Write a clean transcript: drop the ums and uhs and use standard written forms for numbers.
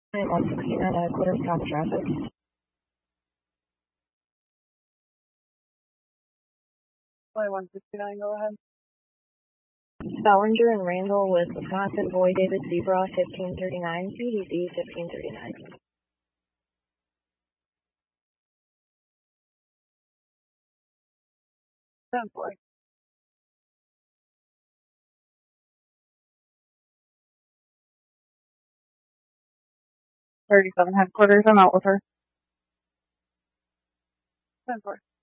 I'm on 16 at quarter stop traffic. Flight 169, go ahead. Ballinger and Randall with Wisconsin, Boy David Zebra 1539, CDC 1539. 10-4. 37 headquarters, I'm out with her. 10-4.